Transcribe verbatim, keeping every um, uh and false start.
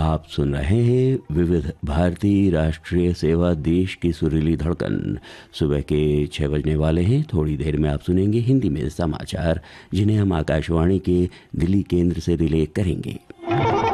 आप सुन रहे हैं विविध भारती राष्ट्रीय सेवा, देश की सुरीली धड़कन। सुबह के छः बजने वाले हैं। थोड़ी देर में आप सुनेंगे हिंदी में समाचार, जिन्हें हम आकाशवाणी के दिल्ली केंद्र से रिले करेंगे।